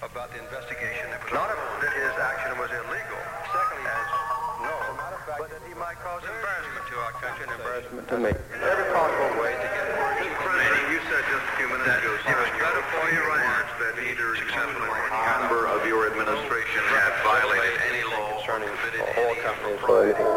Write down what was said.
about the investigation that was not that his action was illegal. Secondly, but that he might cause embarrassment to our country and embarrassment to me. Every possible way to get Mr. President, you said just a few minutes ago that neither you nor any member of your administration had violated any law concerning oil company employees.